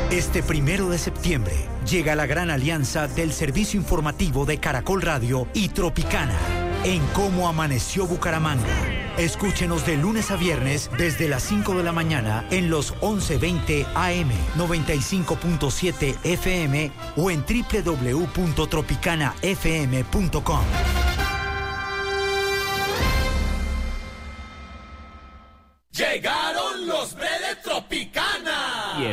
Este 1 de septiembre llega la gran alianza del servicio informativo de Caracol Radio y Tropicana en Cómo Amaneció Bucaramanga. Escúchenos de lunes a viernes desde las 5 de la mañana en los 11:20 AM, 95.7 FM o en www.tropicanafm.com.